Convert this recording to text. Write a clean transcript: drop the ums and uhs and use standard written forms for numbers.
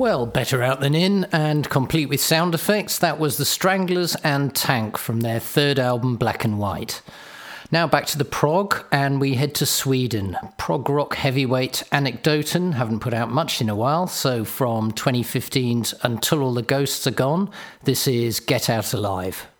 Well, better out than in, and complete with sound effects, that was The Stranglers and Tank from their third album, Black and White. Now back to the prog, and we head to Sweden. Prog rock heavyweight Anecdoten haven't put out much in a while, so from 2015's Until All the Ghosts Are Gone, this is Get Out Alive.